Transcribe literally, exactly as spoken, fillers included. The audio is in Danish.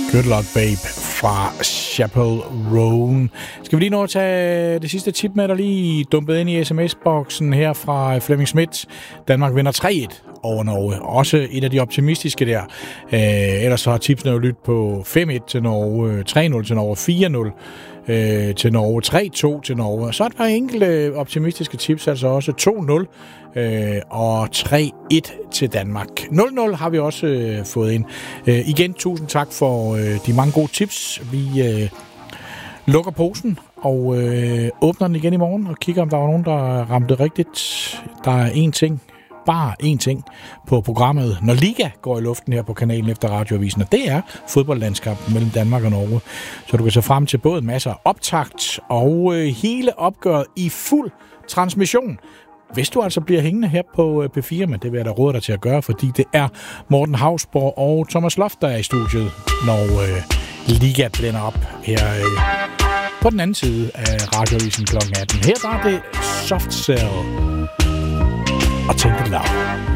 Good Luck Babe fra Chapel Roan. Skal vi lige nå at tage det sidste tip med, der lige dumpet ind i sms-boksen her fra Flemming Schmidt. Danmark vinder tre et over Norge. Også et af de optimistiske der. Øh, ellers så har tipsene jo lyttet på fem et til Norge, tre nul til Norge, fire nul øh, til Norge, tre to til Norge. Så er der enkelte optimistiske tips, altså også to nul øh, og tre et til Danmark. nul nul har vi også øh, fået ind. Øh, igen, tusind tak for øh, de mange gode tips. Vi øh, lukker posen og øh, åbner den igen i morgen og kigger, om der var nogen, der ramte rigtigt. Der er én ting, bare én ting på programmet, når Liga går i luften her på kanalen efter radioavisen, og det er fodboldlandskampen mellem Danmark og Norge. Så du kan se frem til både masser af optakt og øh, hele opgøret i fuld transmission. Hvis du altså bliver hængende her på P fire, men det vil jeg da råde dig til at gøre, fordi det er Morten Hausborg og Thomas Loft, der er i studiet, når øh, Liga blænder op her øh, på den anden side af radioavisen klokken atten. Her der er det Soft Cell og Take It Loud.